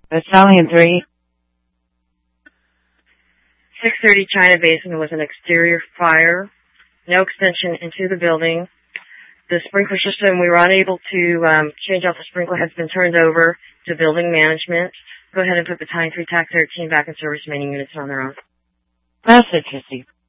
Battalion 3. 630 China Basin was an exterior fire. No extension into the building. The sprinkler system, we were unable to change out the sprinkler, has been turned over to building management. Go ahead and put Battalion 3 TAC 13 back in service. Remaining units on their own. Message received.